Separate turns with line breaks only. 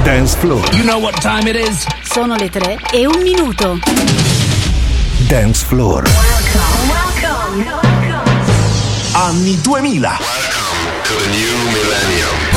Dance Floor.
You know what time it is?
Sono le 3:01.
Dance Floor.
Welcome.
Anni 2000.
Welcome to the new millennium.